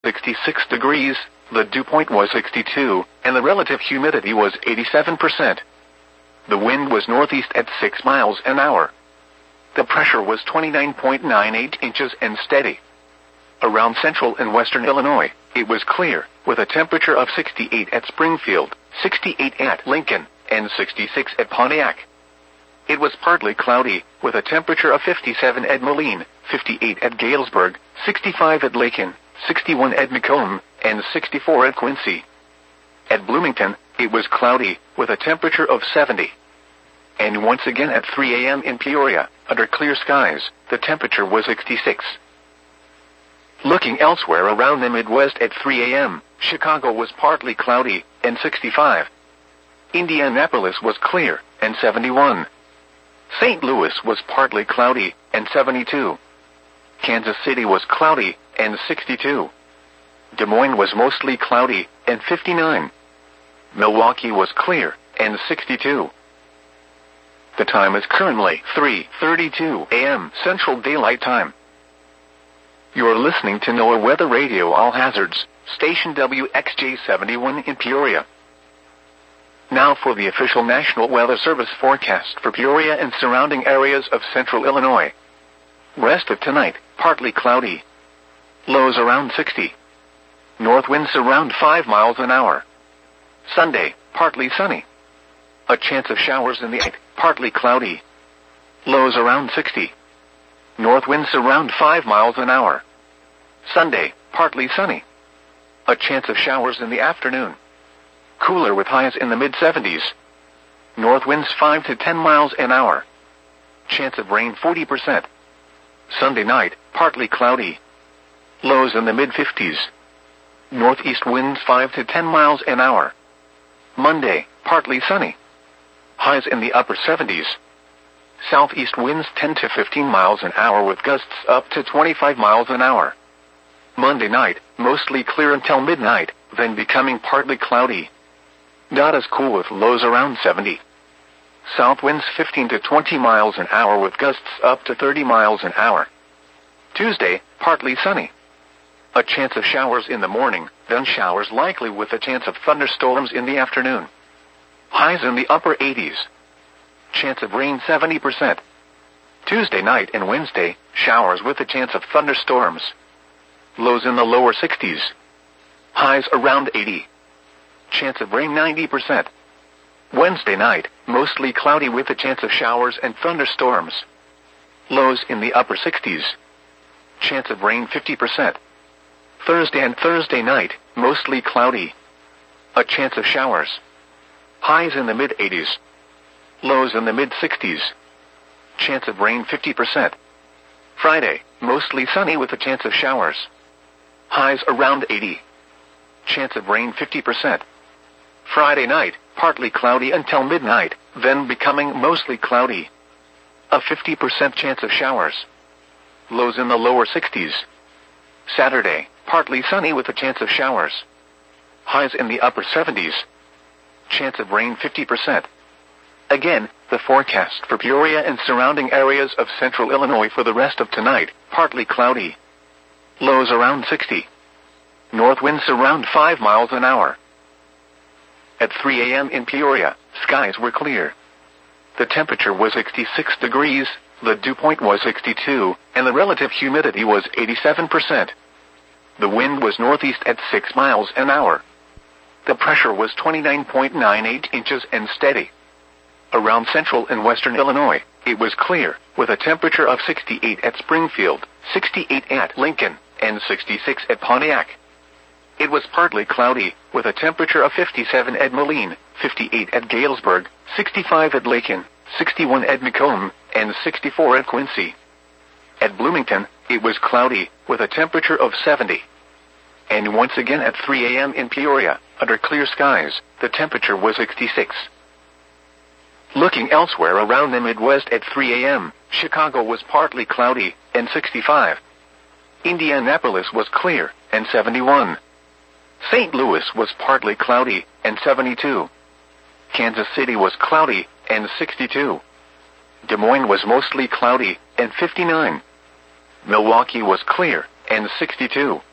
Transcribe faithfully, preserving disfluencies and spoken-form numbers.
sixty-six degrees, the dew point was sixty-two, and the relative humidity was eighty-seven percent. The wind was northeast at six miles an hour. The pressure was twenty-nine point nine eight inches and steady. Around central and western Illinois, it was clear, with a temperature of sixty-eight at Springfield, sixty-eight at Lincoln, and sixty-six at Pontiac. It was partly cloudy, with a temperature of fifty-seven at Moline, fifty-eight at Galesburg, sixty-five at Lakin, sixty-one at Macomb, and sixty-four at Quincy. At Bloomington, it was cloudy, with a temperature of seventy. And once again at three a m in Peoria, under clear skies, the temperature was sixty-six. Looking elsewhere around the Midwest at three a m, Chicago was partly cloudy, and sixty-five. Indianapolis was clear, and seventy-one. Saint Louis was partly cloudy, and seventy-two. Kansas City was cloudy, and sixty-two. Des Moines was mostly cloudy, and fifty-nine. Milwaukee was clear, and sixty-two. The time is currently three thirty-two a m Central Daylight Time. You are listening to NOAA Weather Radio All Hazards, station W X J seventy-one in Peoria. Now for the official National Weather Service forecast for Peoria and surrounding areas of central Illinois. Rest of tonight, partly cloudy. Lows around sixty. North winds around five miles an hour. Sunday, partly sunny. A chance of showers in the night, partly cloudy. Lows around sixty. North winds around five miles an hour. Sunday, partly sunny. A chance of showers in the afternoon. Cooler with highs in the mid seventies. North winds five to ten miles an hour. Chance of rain forty percent. Sunday night, partly cloudy. Lows in the mid fifties. Northeast winds five to ten miles an hour. Monday, partly sunny. Highs in the upper seventies. Southeast winds ten to fifteen miles an hour with gusts up to twenty-five miles an hour. Monday night, mostly clear until midnight, then becoming partly cloudy. Not as cool with lows around seventy. South winds fifteen to twenty miles an hour with gusts up to thirty miles an hour. Tuesday, partly sunny. A chance of showers in the morning, then showers likely with a chance of thunderstorms in the afternoon. Highs in the upper eighties. Chance of rain seventy percent. Tuesday night and Wednesday, showers with a chance of thunderstorms. Lows in the lower sixties. Highs around eighty. Chance of rain ninety percent. Wednesday night, mostly cloudy with a chance of showers and thunderstorms. Lows in the upper sixties. Chance of rain fifty percent. Thursday and Thursday night, mostly cloudy. A chance of showers. Highs in the mid eighties. Lows in the mid sixties. Chance of rain fifty percent. Friday, mostly sunny with a chance of showers. Highs around eighty. Chance of rain fifty percent. Friday night, partly cloudy until midnight, then becoming mostly cloudy. A fifty percent chance of showers. Lows in the lower sixties. Saturday, partly sunny with a chance of showers. Highs in the upper seventies. Chance of rain fifty percent. Again, the forecast for Peoria and surrounding areas of central Illinois for the rest of tonight, partly cloudy. Lows around sixty. North winds around five miles an hour. At three a m in Peoria, skies were clear. The temperature was sixty-six degrees, the dew point was sixty-two, and the relative humidity was eighty-seven percent. The wind was northeast at six miles an hour. The pressure was twenty-nine point nine eight inches and steady. Around central and western Illinois, it was clear, with a temperature of sixty-eight at Springfield, sixty-eight at Lincoln, and sixty-six at Pontiac. It was partly cloudy, with a temperature of fifty-seven at Moline, fifty-eight at Galesburg, sixty-five at Lakin, sixty-one at Macomb, and sixty-four at Quincy. At Bloomington, it was cloudy, with a temperature of seventy. And once again at three a m in Peoria, under clear skies, the temperature was sixty-six. Looking elsewhere around the Midwest at three a m, Chicago was partly cloudy, and sixty-five. Indianapolis was clear, and seventy-one. Saint Louis was partly cloudy, and seventy-two. Kansas City was cloudy, and sixty-two. Des Moines was mostly cloudy, and fifty-nine. Milwaukee was clear, and sixty-two.